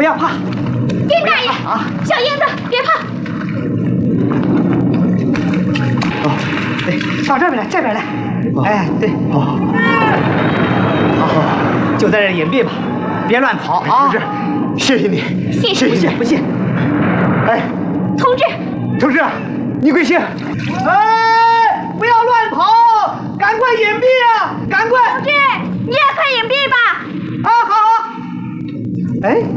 不要怕。 丁大爷，小英子，别怕。 哦，对，到这边来，这边来。哎，对。好，就在这隐蔽吧，别乱跑啊！ 是，谢谢你， 谢谢。 不谢。 哎， 同志， 你贵姓？ 哎，不要乱跑，赶快隐蔽啊！赶快！ 同志，你也快隐蔽吧。 啊，好。哎，